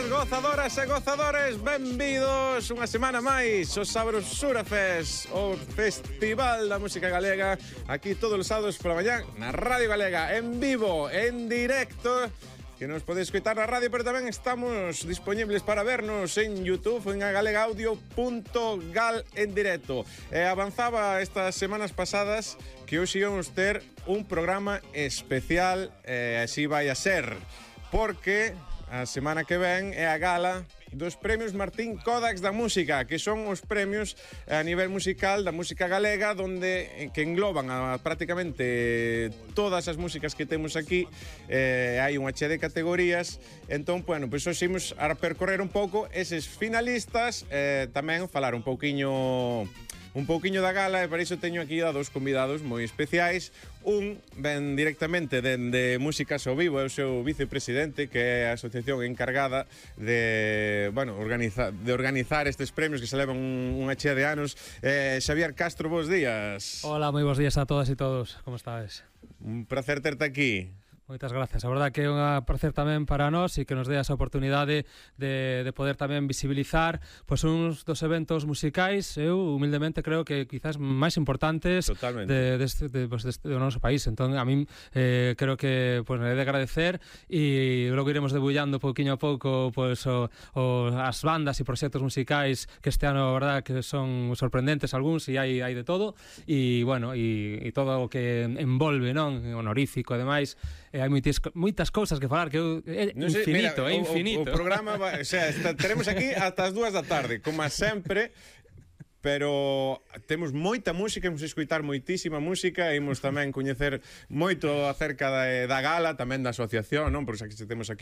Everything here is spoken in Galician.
días, gozadoras e gozadores, benvidos unha semana máis ao Sabrosura Fest, o Festival da Música Galega, aquí todos os sábados pola mañá na Radio Galega, en vivo, en directo, que nos podedes escoitar na radio, pero tamén estamos disponibles para vernos en YouTube, en agalegaudio.gal en directo. Avanzaba estas semanas pasadas que hoxe íbamos ter un programa especial, así vai a ser, porque a semana que ven é a gala dos premios Martín Codax da música, que son os premios a nivel musical da música galega, que engloban a prácticamente todas as músicas que temos aquí. Hai unha chea de categorías. Entón, bueno, pois hoxe imos a percorrer un pouco eses finalistas, tamén falar un pouquiño da gala, e para iso teño aquí a dos convidados moi especiais. Un ven directamente dende Músicas ao Vivo, é o seu vicepresidente, que é a asociación encargada de, bueno, organizar estes premios que se levan unha chea de anos. Xavier Castro, bons días. Hola, moi bons días a todas e todos, como estáis? Un placer terte aquí. Moitas gracias, a verdade que é un placer tamén para nós e que nos dé esa oportunidade de poder tamén visibilizar pois uns dos eventos musicais, eu humildemente creo que quizás máis importantes do noso país. Entón, a min creo que pois, me he de agradecer, e logo iremos debullando pouquiño a pouco pois, as bandas e proxectos musicais que este ano, a verdade, que son sorprendentes algúns, e hai de todo, e bueno, e todo o que envolve, non? Honorífico, ademais. Hai moitas cousas que falar, que é infinito, é infinito. O programa, o sea, teremos aquí ata as 2 da tarde, como sempre, pero temos moita música, imos escoitar moitísima música, imos tamén coñecer moito acerca da gala, tamén da asociación, non? Porque temos aquí